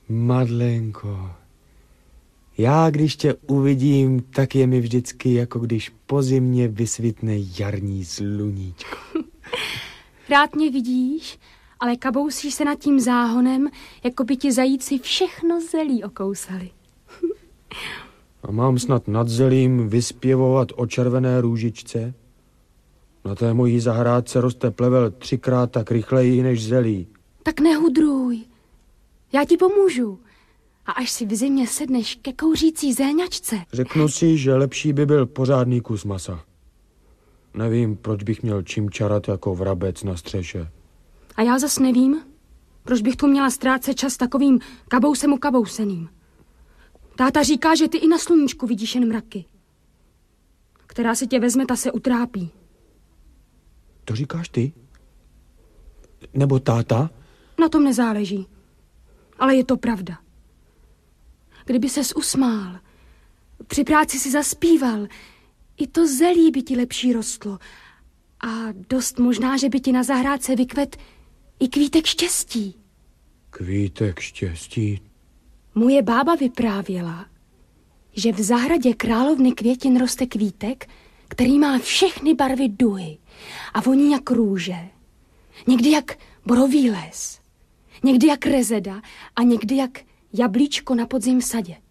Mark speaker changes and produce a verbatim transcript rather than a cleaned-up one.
Speaker 1: Madlenko, já když tě uvidím, tak je mi vždycky, jako když po zimě vysvitne jarní sluníčko.
Speaker 2: Rád mě vidíš, ale kabousíš se nad tím záhonem, jako by ti zajíci všechno zelí okousali.
Speaker 1: A mám snad nad zelím vyspěvovat o červené růžičce? Na té mojí zahrádce roste plevel třikrát tak rychleji než zelí.
Speaker 2: Tak nehudruj, já ti pomůžu. A až si v zimě sedneš ke kouřící zéňačce...
Speaker 1: Řeknu si, že lepší by byl pořádný kus masa. Nevím, proč bych měl čimčarat jako vrabec na střeše.
Speaker 2: A já zas nevím, proč bych tu měla ztrácet čas takovým kabousem ukabouseným. Táta říká, že ty i na sluníčku vidíš jen mraky. Která se tě vezme, ta se utrápí.
Speaker 1: To říkáš ty? Nebo táta?
Speaker 2: Na tom nezáleží. Ale je to pravda. Kdyby ses usmál, při práci si zaspíval, i to zelí by ti lepší rostlo. A dost možná, že by ti na zahrádce vykvet i kvítek štěstí.
Speaker 1: Kvítek štěstí?
Speaker 2: Moje bába vyprávěla, že v zahradě královny květin roste kvítek, který má všechny barvy duhy a voní jak růže. Někdy jak borový les, někdy jak rezeda a někdy jak jablíčko na podzim v sadě.